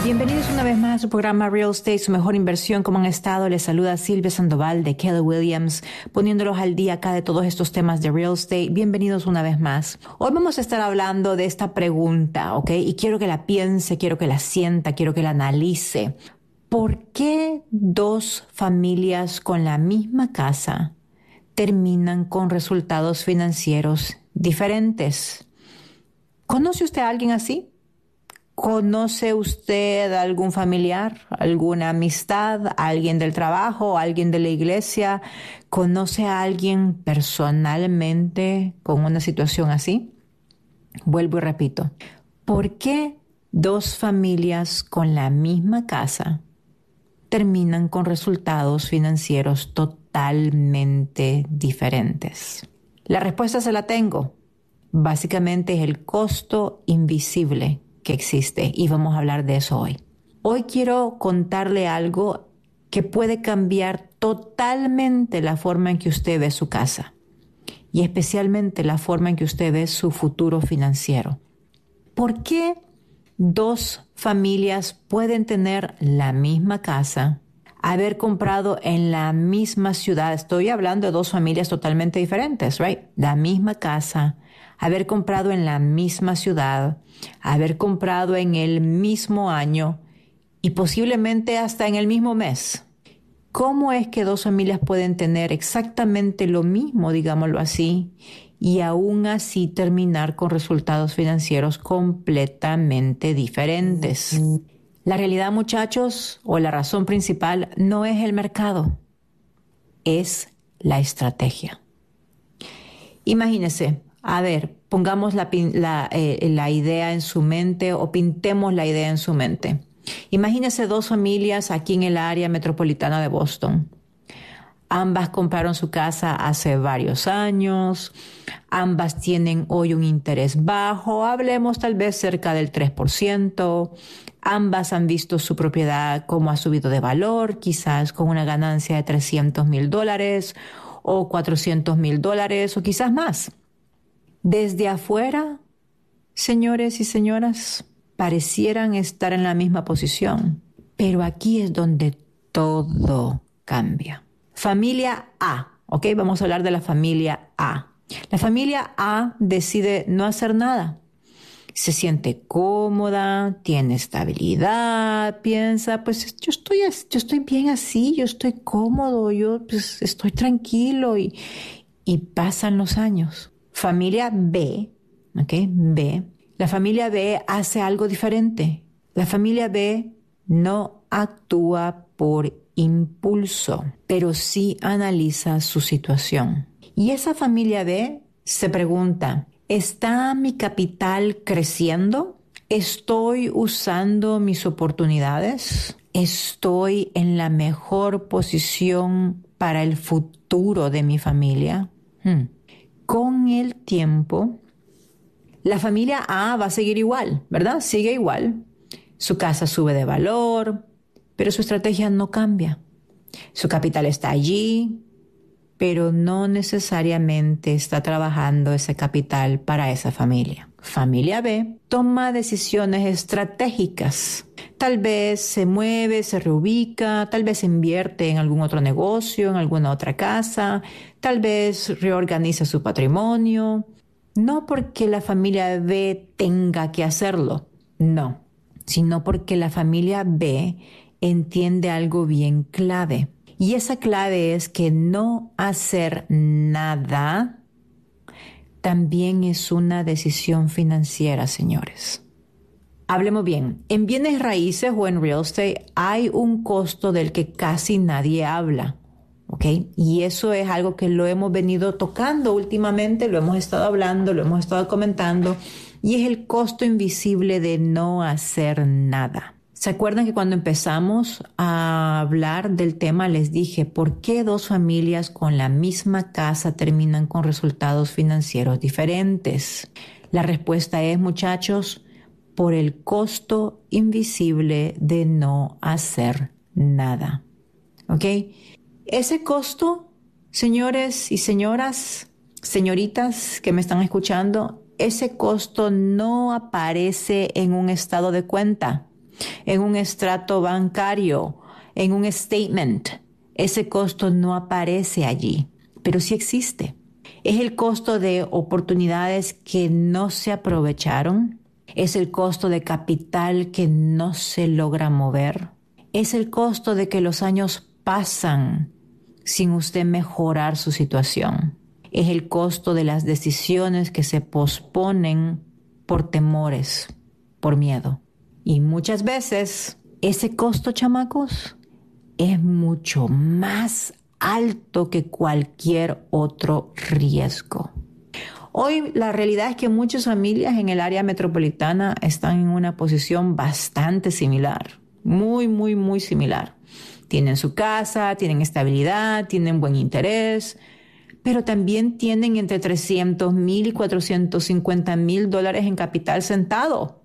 Bienvenidos una vez más a su programa Real Estate, su mejor inversión. ¿Cómo han estado? Les saluda Silvia Sandoval de Keller Williams, poniéndolos al día acá de todos estos temas de Real Estate. Bienvenidos una vez más. Hoy vamos a estar hablando de esta pregunta, ¿ok? Y quiero que la piense, quiero que la sienta, quiero que la analice. ¿Por qué dos familias con la misma casa terminan con resultados financieros diferentes? ¿Conoce usted a alguien así? ¿Conoce usted a algún familiar, alguna amistad, alguien del trabajo, alguien de la iglesia? ¿Conoce a alguien personalmente con una situación así? Vuelvo y repito. ¿Por qué dos familias con la misma casa terminan con resultados financieros totalmente diferentes? La respuesta se la tengo. Básicamente es el costo invisible que existe y vamos a hablar de eso hoy. Hoy quiero contarle algo que puede cambiar totalmente la forma en que usted ve su casa y especialmente la forma en que usted ve su futuro financiero. ¿Por qué dos familias pueden tener la misma casa, haber comprado en la misma ciudad? Estoy hablando de dos familias totalmente diferentes, right? La misma casa, haber comprado en la misma ciudad, haber comprado en el mismo año y posiblemente hasta en el mismo mes. ¿Cómo es que dos familias pueden tener exactamente lo mismo, digámoslo así, y aún así terminar con resultados financieros completamente diferentes? La realidad, muchachos, o la razón principal no es el mercado, es la estrategia. Imagínense, a ver, pongamos la idea en su mente o pintemos la idea en su mente. Imagínense dos familias aquí en el área metropolitana de Boston. Ambas compraron su casa hace varios años, ambas tienen hoy un interés bajo, hablemos tal vez cerca del 3%, ambas han visto su propiedad cómo ha subido de valor, quizás con una ganancia de $300,000 o $400,000 o quizás más. Desde afuera, señores y señoras, parecieran estar en la misma posición, pero aquí es donde todo cambia. Familia A, ¿ok? Vamos a hablar de la familia A. La familia A decide no hacer nada. Se siente cómoda, tiene estabilidad, piensa, pues yo estoy bien así, yo estoy cómodo, yo pues estoy tranquilo y pasan los años. Familia B, ¿ok? B. La familia B hace algo diferente. La familia B no actúa por impulso, pero sí analiza su situación. Y esa familia B se pregunta, ¿está mi capital creciendo? ¿Estoy usando mis oportunidades? ¿Estoy en la mejor posición para el futuro de mi familia? Con el tiempo, la familia A va a seguir igual, ¿verdad? Sigue igual. Su casa sube de valor, pero su estrategia no cambia. Su capital está allí, pero no necesariamente está trabajando ese capital para esa familia. Familia B toma decisiones estratégicas. Tal vez se mueve, se reubica, tal vez invierte en algún otro negocio, en alguna otra casa, tal vez reorganiza su patrimonio. No porque la familia B tenga que hacerlo, no, sino porque la familia B entiende algo bien clave. Y esa clave es que no hacer nada también es una decisión financiera, señores. Hablemos bien, en bienes raíces o en real estate hay un costo del que casi nadie habla, ¿ok? Y eso es algo que lo hemos venido tocando últimamente, lo hemos estado hablando, lo hemos estado comentando, y es el costo invisible de no hacer nada. ¿Se acuerdan que cuando empezamos a hablar del tema les dije por qué dos familias con la misma casa terminan con resultados financieros diferentes? La respuesta es, muchachos, por el costo invisible de no hacer nada. ¿Ok? Ese costo, señores y señoras, señoritas que me están escuchando, ese costo no aparece en un estado de cuenta. en un estrato bancario, en un statement. Ese costo no aparece allí, pero sí existe. Es el costo de oportunidades que no se aprovecharon. Es el costo de capital que no se logra mover. Es el costo de que los años pasan sin usted mejorar su situación. Es el costo de las decisiones que se posponen por temores, por miedo. Y muchas veces ese costo, chamacos, es mucho más alto que cualquier otro riesgo. Hoy la realidad es que muchas familias en el área metropolitana están en una posición bastante similar, muy similar. Tienen su casa, tienen estabilidad, tienen buen interés, pero también tienen entre $300,000 y $450,000 en capital sentado.